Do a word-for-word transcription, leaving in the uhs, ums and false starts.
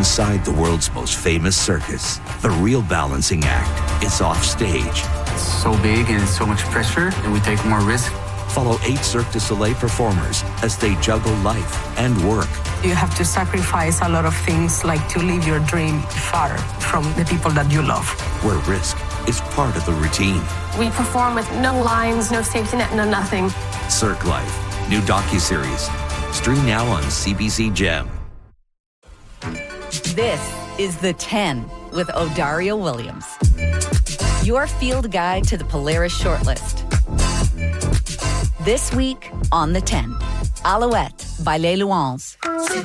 inside the world's most famous circus. The real balancing act is off stage. It's so big and so much pressure, and we take more risk. Follow eight Cirque du Soleil performers as they juggle life and work. You have to sacrifice a lot of things, like to live your dream far from the people that you love. Where risk is part of the routine. We perform with no lines, no safety net, no nothing. Cirque Life, new docuseries. Stream now on C B C Gem. This is The ten with O'Dario Williams. Your field guide to the Polaris shortlist. This week on The ten, Alouette by Les Louanges.